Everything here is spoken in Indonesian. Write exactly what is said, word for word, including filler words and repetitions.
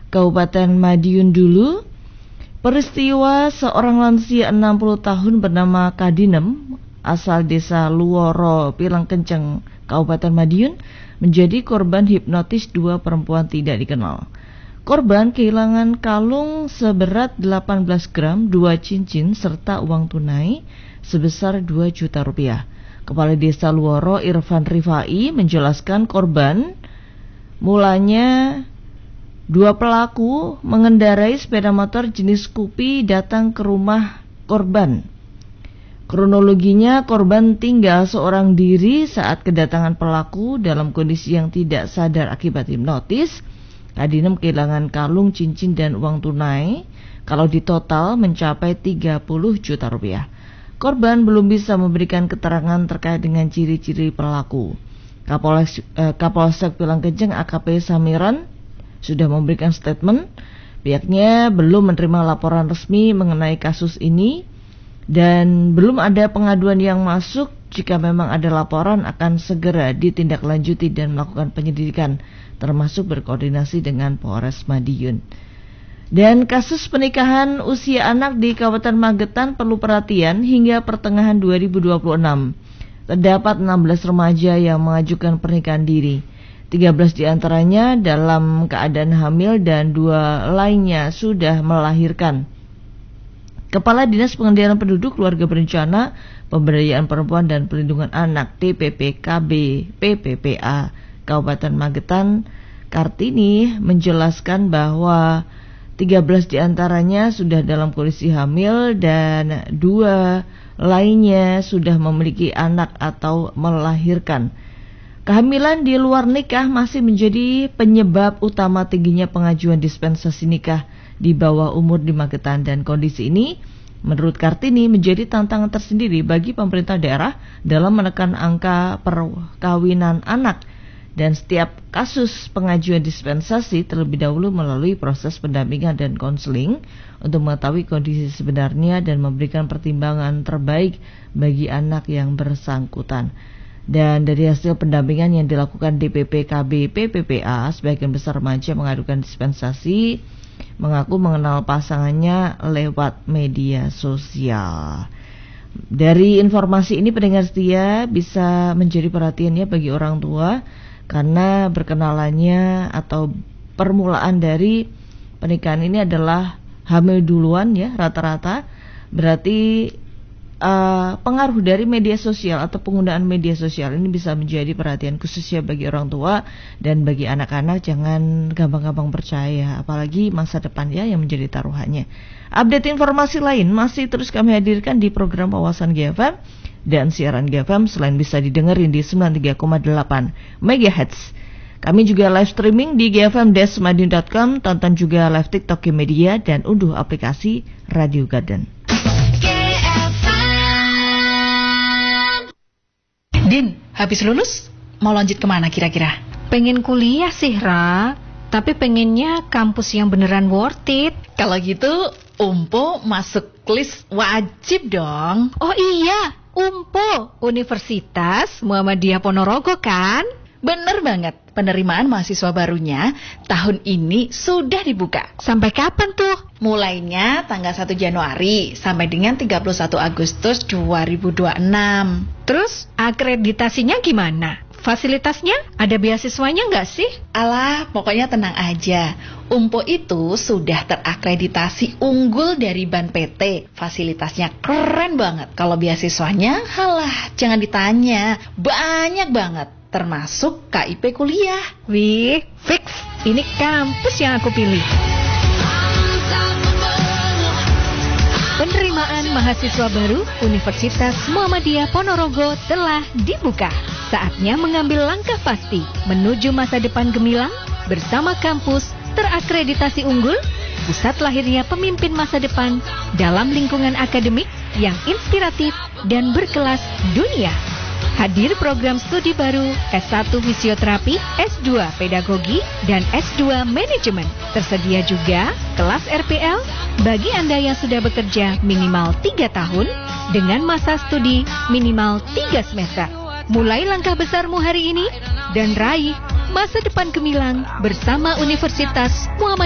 Kabupaten Madiun dulu. Peristiwa seorang lansia enam puluh tahun bernama Kadinem asal desa Luoro, Pilangkenceng, Kabupaten Madiun menjadi korban hipnotis dua perempuan tidak dikenal. Korban kehilangan kalung seberat delapan belas gram, dua cincin serta uang tunai sebesar dua juta rupiah. Kepala Desa Luoro Irfan Rifai menjelaskan korban mulanya dua pelaku mengendarai sepeda motor jenis Scoopy datang ke rumah korban. Kronologinya, korban tinggal seorang diri saat kedatangan pelaku dalam kondisi yang tidak sadar akibat hipnotis. Kadinem kehilangan kalung, cincin, dan uang tunai. Kalau ditotal mencapai tiga puluh juta rupiah. Korban belum bisa memberikan keterangan terkait dengan ciri-ciri pelaku. Kapolsek, eh, Kapolsek Pilangkenceng A K P Samiran sudah memberikan statement. Pihaknya belum menerima laporan resmi mengenai kasus ini dan belum ada pengaduan yang masuk. Jika memang ada laporan akan segera ditindaklanjuti dan melakukan penyelidikan, termasuk berkoordinasi dengan Polres Madiun. Dan kasus pernikahan usia anak di Kabupaten Magetan perlu perhatian. Hingga pertengahan dua ribu dua puluh enam terdapat enam belas remaja yang mengajukan pernikahan diri. tiga belas diantaranya dalam keadaan hamil dan dua lainnya sudah melahirkan. Kepala Dinas Pengendalian Penduduk, Keluarga Berencana, Pemberdayaan Perempuan dan Perlindungan Anak D P P K B P P P A Kabupaten Magetan, Kartini, menjelaskan bahwa tiga belas diantaranya sudah dalam kondisi hamil dan dua lainnya sudah memiliki anak atau melahirkan. Kehamilan di luar nikah masih menjadi penyebab utama tingginya pengajuan dispensasi nikah di bawah umur di Magetan, dan kondisi ini menurut Kartini menjadi tantangan tersendiri bagi pemerintah daerah dalam menekan angka perkawinan anak, dan setiap kasus pengajuan dispensasi terlebih dahulu melalui proses pendampingan dan konseling untuk mengetahui kondisi sebenarnya dan memberikan pertimbangan terbaik bagi anak yang bersangkutan. Dan dari hasil pendampingan yang dilakukan D P P K B P P P A, sebagian besar remaja mengadukan dispensasi mengaku mengenal pasangannya lewat media sosial. Dari informasi ini pendengar setia bisa menjadi perhatiannya bagi orang tua, karena berkenalannya atau permulaan dari pernikahan ini adalah hamil duluan ya rata-rata. Berarti Uh, pengaruh dari media sosial atau penggunaan media sosial ini bisa menjadi perhatian khususnya bagi orang tua dan bagi anak-anak. Jangan gampang-gampang percaya, apalagi masa depan ya yang menjadi taruhannya. Update informasi lain masih terus kami hadirkan di program Wawasan G F M, dan siaran G F M selain bisa didengerin di sembilan puluh tiga koma delapan megahertz, kami juga live streaming di g f m dash madiun dot com. Tonton juga live TikTok Media dan unduh aplikasi Radio Garden. Din, habis lulus mau lanjut kemana kira-kira? Pengen kuliah sih, Ra. Tapi pengennya kampus yang beneran worth it. Kalau gitu, Umpo masuk list wajib dong. Oh iya, Umpo, Universitas Muhammadiyah Ponorogo kan? Bener banget, penerimaan mahasiswa barunya tahun ini sudah dibuka. Sampai kapan tuh? Mulainya tanggal satu Januari sampai dengan tiga puluh satu Agustus dua ribu dua puluh enam. Terus akreditasinya gimana? Fasilitasnya ada beasiswanya nggak sih? Alah, pokoknya tenang aja. Umpo itu sudah terakreditasi unggul dari Ban P T. Fasilitasnya keren banget. Kalau beasiswanya, halah, jangan ditanya. Banyak banget. Termasuk K I P kuliah. Wih, fix. Ini kampus yang aku pilih. Penerimaan mahasiswa baru Universitas Muhammadiyah Ponorogo telah dibuka. Saatnya mengambil langkah pasti menuju masa depan gemilang bersama kampus terakreditasi unggul, pusat lahirnya pemimpin masa depan dalam lingkungan akademik yang inspiratif dan berkelas dunia. Hadir program studi baru S satu Fisioterapi, S dua Pedagogi, dan S dua Manajemen. Tersedia juga kelas R P L bagi Anda yang sudah bekerja minimal tiga tahun dengan masa studi minimal tiga semester. Mulai langkah besarmu hari ini dan raih masa depan gemilang bersama Universitas Muhammadiyah